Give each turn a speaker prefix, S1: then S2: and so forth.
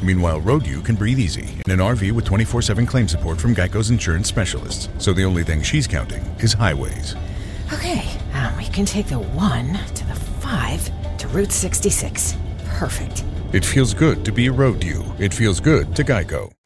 S1: Meanwhile, Road U can breathe easy in an RV with 24/7 claim support from Geico's insurance specialists. So the only thing she's counting is highways.
S2: Okay, we can take the 1 to the 5 to Route 66. Perfect.
S1: It feels good to be a Road U. It feels good to Geico.